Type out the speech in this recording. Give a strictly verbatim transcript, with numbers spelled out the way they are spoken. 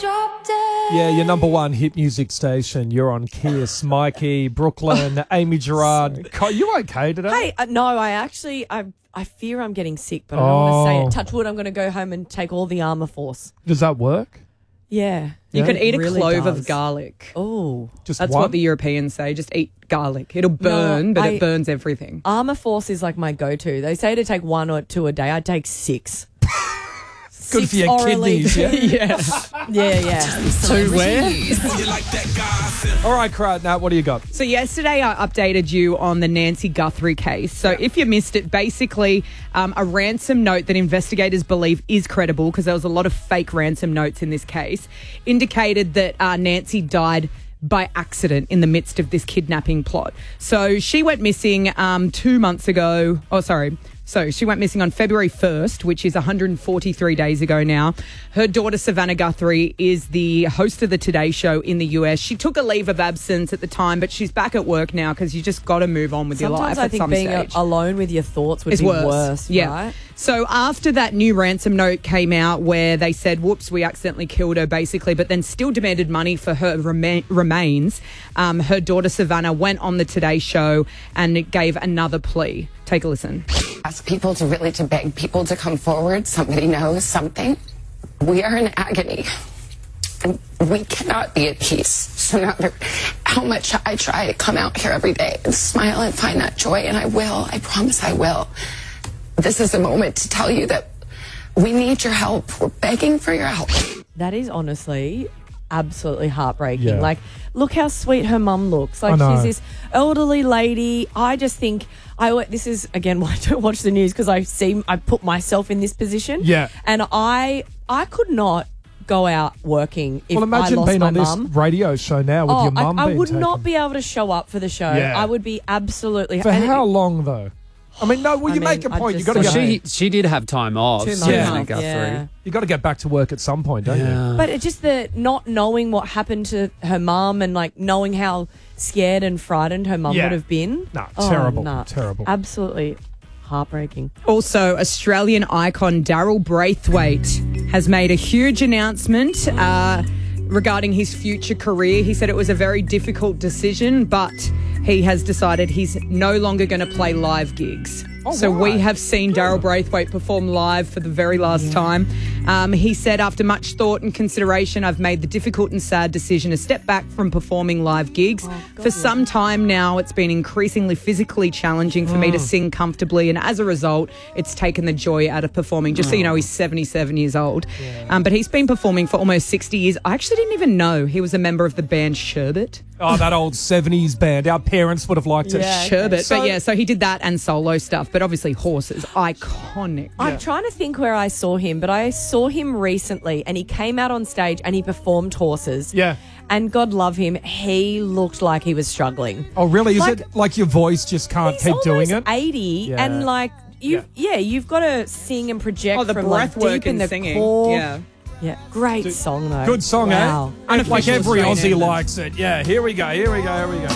drop dead. Yeah, your number one hit music station. You're on Kiss, Mikey, Brooklyn, Amy Gerard. Co- You okay today? Hey, uh, no, I actually, I I fear I'm getting sick, but I don't want to say Oh. it. Touch wood, I'm going to go home and take all the Armour Force. Does that work? Yeah. You Yeah. could eat a Really clove does. of garlic. Oh. Just That's one? what the Europeans say. Just eat garlic. It'll burn, but I- it burns everything. Armour Force is like my go-to. They say to take one or two a day. I take six. Good Six for your orally. kidneys, yeah? Yeah. Yeah, yeah. Two where? All right, Crowd, Nat, what do you got? So yesterday I updated you on the Nancy Guthrie case. So if you missed it, basically um, a ransom note that investigators believe is credible, because there was a lot of fake ransom notes in this case, indicated that uh, Nancy died by accident in the midst of this kidnapping plot. So she went missing um, two months ago. Oh, sorry. So she went missing on February first, which is one hundred forty-three days ago now. Her daughter, Savannah Guthrie, is the host of the Today Show in the U S. She took a leave of absence at the time, but she's back at work now because you just got to move on with your Sometimes life I at think some being a- stage. alone with your thoughts would It's be worse. worse, yeah. right? So after that new ransom note came out where they said, whoops, we accidentally killed her, basically, but then still demanded money for her rema- remains, um, her daughter Savannah went on the Today Show and it gave another plea. Take a listen. Ask people to really to beg people to come forward. Somebody knows something. We are in agony. And we cannot be at peace. So no matter how much I try to come out here every day and smile and find that joy, and I will, I promise I will. This is a moment to tell you that we need your help. We're begging for your help. That is honestly absolutely heartbreaking. Yeah. Like, look how sweet her mum looks. Like, I know. she's this elderly lady. I just think I this is again why I don't watch the news, because I see I put myself in this position. Yeah. and I I could not go out working if Well, imagine I lost being my on this mum. radio show now with Oh, your mum I, I being would taken. not be able to show up for the show. Yeah. I would be absolutely. For and it- how long, though? I mean, no, well, I you mean, make a I point. you just got to thought- get She she did have time off. Two months Savannah off, Guthrie. yeah. you got to get back to work at some point, don't you? Yeah. But it's just the not knowing what happened to her mum, and like knowing how scared and frightened her mum Yeah. would have been. No, Oh, terrible, nah. terrible. Absolutely heartbreaking. Also, Australian icon Daryl Braithwaite has made a huge announcement uh, regarding his future career. He said it was a very difficult decision, but he has decided he's no longer going to play live gigs. Oh, so right. we have seen Daryl Braithwaite perform live for the very last time. Um, he said, after much thought and consideration, I've made the difficult and sad decision to step back from performing live gigs. for some time now, it's been increasingly physically challenging for me to sing comfortably, and as a result, it's taken the joy out of performing. Just so you know, he's seventy-seven years old. Um, but he's been performing for almost sixty years. I actually didn't even know he was a member of the band Sherbet. Oh, that old seventies band. Our parents would have liked it. Yeah. Sherbet. So- but yeah, so he did that and solo stuff. But obviously, horses, iconic. I'm trying to think where I saw him, but I saw him recently, and he came out on stage and he performed Horses. Yeah. And God love him, he looked like he was struggling. Oh, really? Is Like- it like your voice just can't He's keep doing almost it? eighty, Yeah. and like you, yeah. you've got to sing and project Oh, the from breath like work deep in and the singing. core. Yeah. yeah, great song though. Good song, wow. eh? Like Unofficial every Australian Aussie anthem. likes it. Yeah, here we go, here we go, here we go.